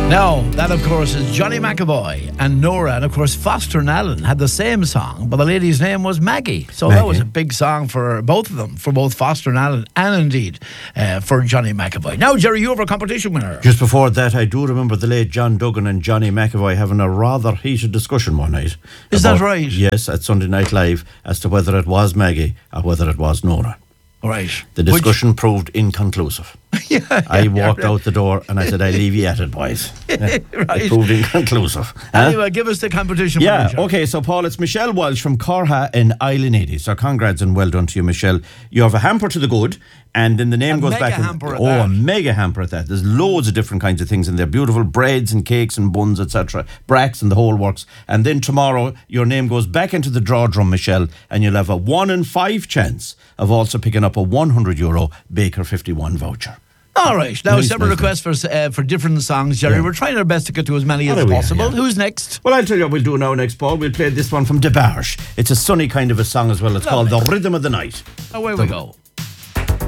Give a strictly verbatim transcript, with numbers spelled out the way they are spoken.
Now, that of course is Johnny McAvoy and Nora, and of course Foster and Allen had the same song, but the lady's name was Maggie. So Maggie. That was a big song for both of them, for both Foster and Allen, and indeed uh, for Johnny McAvoy. Now, Jerry, you have a competition winner. Just before that, I do remember the late John Duggan and Johnny McAvoy having a rather heated discussion one night. Is about, that right? Yes, at Sunday Night Live, as to whether it was Maggie or whether it was Nora. Right. The discussion Which... proved inconclusive. yeah, yeah, I walked yeah. out the door and I said, I leave you at it, boys. right. It proved inconclusive. Anyway, huh? give us the competition. Yeah, manager. okay, so Paul, it's Michelle Walsh from Corha in Island eighty. So congrats and well done to you, Michelle. You have a hamper to the good, and then the name a goes mega back. Hamper in, at oh, that. a mega hamper at that. There's loads of different kinds of things in there. Beautiful breads and cakes and buns, et cetera. Bracks and the whole works. And then tomorrow, your name goes back into the draw drum, Michelle, and you'll have a one in five chance of also picking up a one hundred euro Baker fifty-one voucher. All right. Now, Nice, several nice, requests for uh, for different songs, Jerry. Yeah. We're trying our best to get to as many Oh, as there we are, possible. yeah. Who's next? Well, I'll tell you what we'll do now next, Paul. We'll play this one from DeBarge. It's a sunny kind of a song as well. It's Lovely. called The Rhythm of the Night. Away we go.